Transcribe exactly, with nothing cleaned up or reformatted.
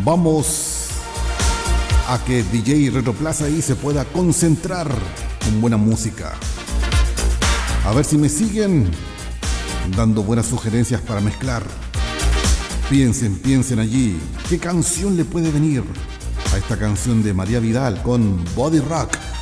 Vamos a que D J Retroplaza ahí se pueda concentrar con buena música. A ver si me siguen dando buenas sugerencias para mezclar. Piensen, piensen allí, ¿qué canción le puede venir a esta canción de María Vidal con Body Rock?